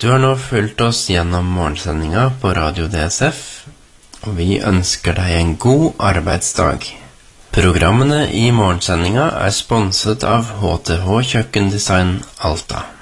Du har nå fulgt oss gjennom morgensendinga på Radio DSF, og vi ønsker deg en god arbeidsdag. Programmene i morgensendinga sponset av HTH Kjøkkendesign Alta.